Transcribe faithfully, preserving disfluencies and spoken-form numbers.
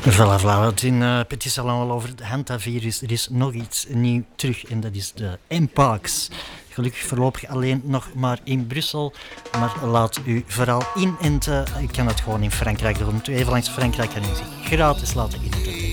Voilà, voilà. Het in uh, Petit Salon al over het hantavirus. Er is nog iets nieuw terug en dat is de Mpox. Gelukkig voorlopig alleen nog maar in Brussel. Maar laat u vooral inenten. Ik kan het gewoon in Frankrijk doen. Even langs Frankrijk kan u zich gratis laten inenten.